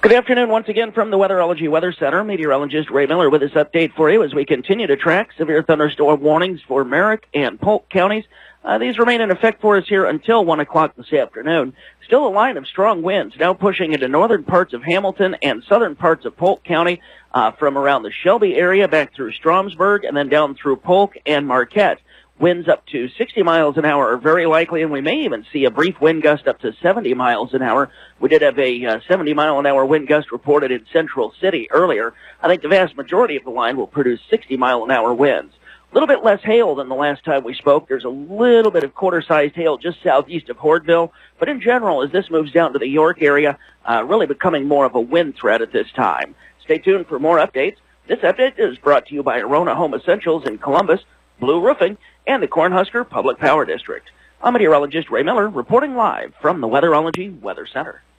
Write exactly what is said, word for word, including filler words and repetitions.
Good afternoon once again from the Weatherology Weather Center. Meteorologist Ray Miller with this update for you as we continue to track severe thunderstorm warnings for Merrick and Polk counties. Uh, these remain in effect for us here until one o'clock this afternoon. Still a line of strong winds now pushing into northern parts of Hamilton and southern parts of Polk County uh, from around the Shelby area back through Stromsburg and then down through Polk and Marquette. Winds up to sixty miles an hour are very likely, and we may even see a brief wind gust up to seventy miles an hour. We did have a uh, seventy mile an hour wind gust reported in Central City earlier. I think the vast majority of the line will produce sixty mile an hour winds. A little bit less hail than the last time we spoke. There's a little bit of quarter-sized hail just southeast of Hordeville, but in general, as this moves down to the York area, uh, really becoming more of a wind threat at this time. Stay tuned for more updates. This update is brought to you by Arona Home Essentials in Columbus, Blue Roofing, and the Cornhusker Public Power District. I'm meteorologist Ray Miller reporting live from the Weatherology Weather Center.